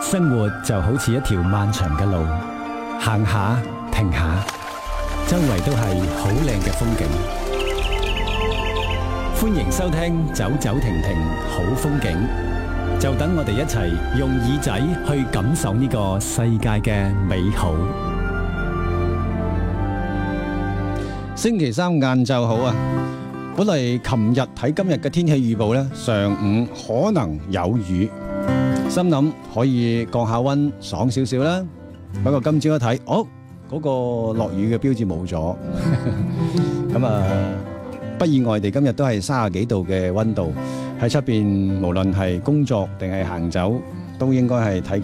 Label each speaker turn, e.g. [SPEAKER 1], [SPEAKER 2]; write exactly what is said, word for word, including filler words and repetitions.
[SPEAKER 1] 生活就好似一條漫長嘅路，行下停下，周圍都係好靚嘅風景。歡迎收聽走走停停好風景，就等我哋一齊用耳仔去感受呢個世界嘅美好。
[SPEAKER 2] 星期三晏晝好啊！本嚟琴日睇今日嘅天氣預報呢，上午可能有雨，心諗可以降下溫，爽少少啦。不過今朝一睇，哦，嗰個落雨嘅標誌冇咗，咁啊，不意外地今日都係三十幾度嘅溫度，喺出邊無論係工作定係行走，都應該係睇